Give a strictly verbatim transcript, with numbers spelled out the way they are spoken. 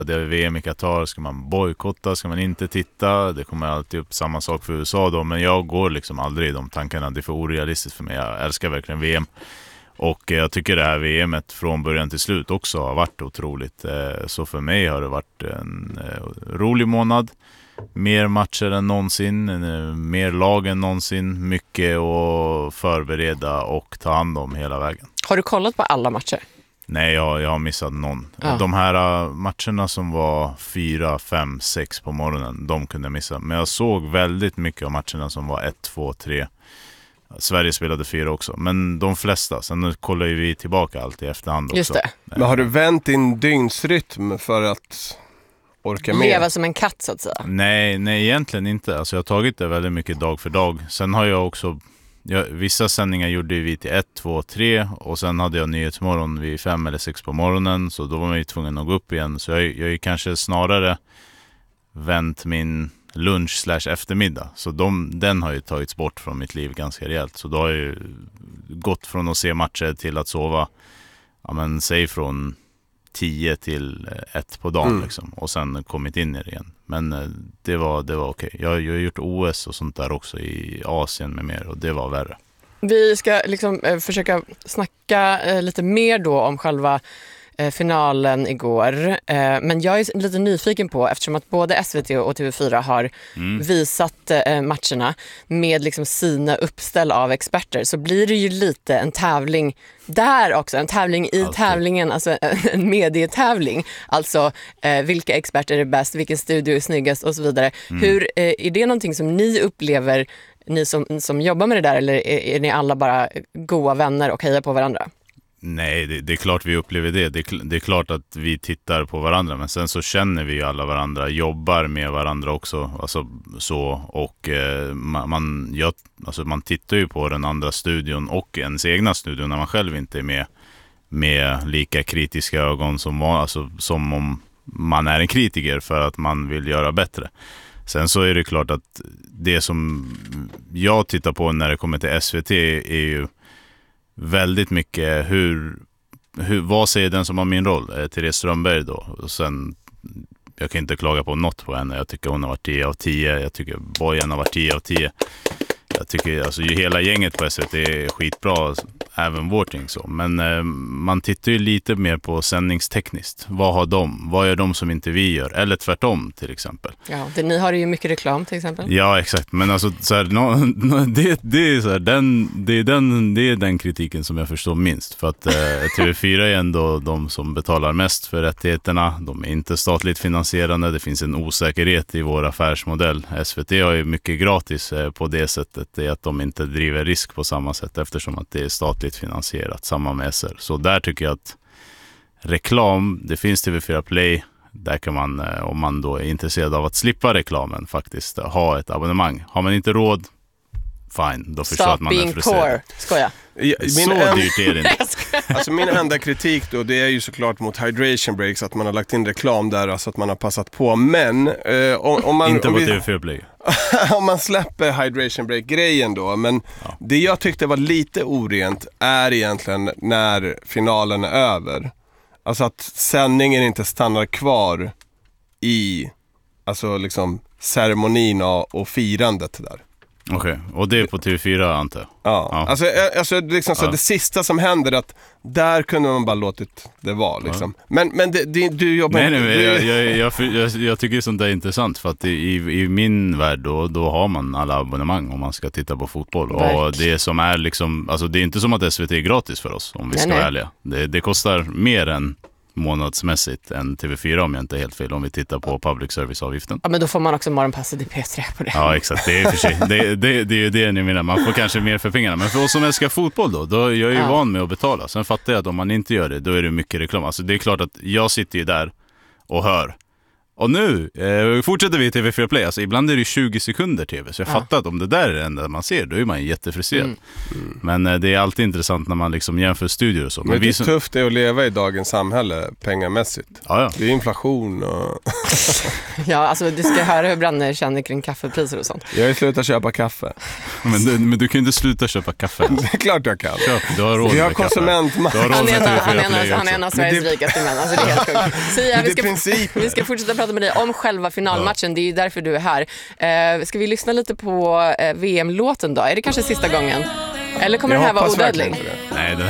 Det är V M i Qatar, ska man bojkotta, ska man inte titta? Det kommer alltid upp samma sak för U S A då, men jag går liksom aldrig i de tankarna. Det är för orealistiskt för mig. Jag älskar verkligen V M. Och jag tycker det här V M:et från början till slut också har varit otroligt. Så för mig har det varit en rolig månad. Mer matcher än någonsin, mer lag än någonsin. Mycket att förbereda och ta hand om hela vägen. Har du kollat på alla matcher? Nej, jag, jag har missat någon. Ja. De här matcherna som var fyra, fem, sex på morgonen, de kunde jag missa. Men jag såg väldigt mycket av matcherna som var ett, två, tre. Sverige spelade fyra också, men de flesta. Sen kollar ju vi tillbaka allt i efterhand också. Just det. Men har du vänt din dygnsrytm för att orka med? Leva som en katt så att säga. Nej, nej egentligen inte. Alltså jag har tagit det väldigt mycket dag för dag. Sen har jag också... Jag, vissa sändningar gjorde vi till ett, två, tre och sen hade jag nyhetsmorgon vid fem eller sex på morgonen, så då var man ju tvungen att gå upp igen. Så jag, jag är kanske snarare vänt min lunch slash eftermiddag. Så de, den har ju tagits bort från mitt liv ganska rejält. Så då har jag ju gått från att se matcher till att sova, ja men säg från tio till ett på dagen mm. liksom, och sen kommit in i det igen. Men det var, det var okej. Jag, jag har gjort O S och sånt där också i Asien med mer, och det var värre. Vi ska liksom eh, försöka snacka eh, lite mer då om själva eh, finalen igår. Eh, men jag är lite nyfiken på, eftersom att både S V T och T V fyra har mm. visat eh, matcherna med liksom sina uppställ av experter, så blir det ju lite en tävling där också, en tävling i Alltid. tävlingen, alltså en medietävling. Alltså eh, vilka experter är bäst, vilken studio är snyggast och så vidare. Mm. Hur, eh, är det någonting som ni upplever, ni som, som jobbar med det där, eller är, är ni alla bara goda vänner och hejar på varandra? Nej, det, det är klart vi upplever det. det. Det är klart att vi tittar på varandra, men sen så känner vi ju alla varandra, jobbar med varandra också. Alltså, så, och eh, man, jag, alltså, man tittar ju på den andra studion och ens egna studion när man själv inte är med, med lika kritiska ögon som, alltså, som om man är en kritiker för att man vill göra bättre. Sen så är det klart att det som jag tittar på när det kommer till S V T är ju väldigt mycket hur, hur vad säger den som har min roll, Therese Strömberg då. Och sen, jag kan inte klaga på något på henne. Jag tycker hon har varit tio av tio. Jag tycker Bojan har varit tio av tio. Jag tycker alltså hela gänget på S V T är skitbra, även vårt gäng så. Men eh, man tittar ju lite mer på sändningstekniskt. Vad har de? Vad gör de som inte vi gör? Eller tvärtom till exempel. Ja, det, ni har ju mycket reklam till exempel. Ja, exakt. Men alltså så här, no, no, det, det är så här, den, det är den, det är den kritiken som jag förstår minst. För att eh, T V fyra är ändå de som betalar mest för rättigheterna. De är inte statligt finansierande. Det finns en osäkerhet i vår affärsmodell. S V T har ju mycket gratis eh, på det sättet. Det är att de inte driver risk på samma sätt, eftersom att det är statligt finansierat, samma med S R. Så där tycker jag att reklam, det finns T V fyra Play, där kan man, om man då är intresserad av att slippa reklamen, faktiskt ha ett abonnemang. Har man inte råd, fine, då förstår jag att man är frustrerad. Skoja. Ja, min så en... dyrt är det inte. Alltså min enda kritik då, det är ju såklart mot hydration breaks, att man har lagt in reklam där, alltså att man har passat på. Men eh, om, om man inte om på vi, T V fyra Play. om man släpper hydration break grejen då, men ja. Det jag tyckte var lite orent är egentligen när finalen är över. Alltså att sändningen inte stannar kvar i, alltså liksom ceremonin och, och firandet där. Okej, okay. Och det är på T V fyra antar jag. Ja, ja. Alltså, alltså liksom så ja. Det sista som händer, att där kunde man bara låtit det vara liksom. Ja. Men, men det, det, du jobbar... Nej, nej, du... jag, jag, jag, jag, jag tycker sånt där är intressant, för att i, i min värld då, då har man alla abonnemang om man ska titta på fotboll. Verk. Och det som är liksom, alltså det är inte som att S V T är gratis för oss, om vi ska vara ärliga. Det, det kostar mer än månadsmässigt än T V fyra, om jag inte är helt fel, om vi tittar på public service-avgiften. Ja, men då får man också morgonpasset i P tre på det. Ja, exakt. Det är, för sig, det, det, det är ju det ni menar. Man får kanske mer för pengarna. Men för oss som älskar fotboll då, då är jag ju ja. van med att betala. Sen fattar jag att om man inte gör det, då är det mycket reklam. Alltså det är klart att jag sitter ju där och hör. Och nu eh, fortsätter vi i T V fyra Play. Alltså, ibland är det tjugo sekunder tv. Så jag ja. fattar att om det där är det enda man ser, då är man jättefrustrerad. Mm. Mm. Men eh, det är alltid intressant när man liksom jämför studier och så. Men, Men det är som... tufft det att leva i dagens samhälle pengamässigt. Ja, ja. Det är inflation och... ja, alltså du ska höra hur Branne känner kring kaffepriser och sånt. Jag har slutat köpa kaffe. Men du, men du kan ju inte sluta köpa kaffe. Det är klart jag kan. Köp, du har råd Vi har med konsumentmakt. Han, han är en av Sveriges det... rikaste män. Alltså, det är helt sjukt. Sia, vi, ska, princip. vi ska fortsätta prata med dig om själva finalmatchen. Ja. Det är ju därför du är här. Eh, ska vi lyssna lite på eh, V M-låten då? Är det kanske sista gången? Eller kommer jag det här vara odödlig? Nej, den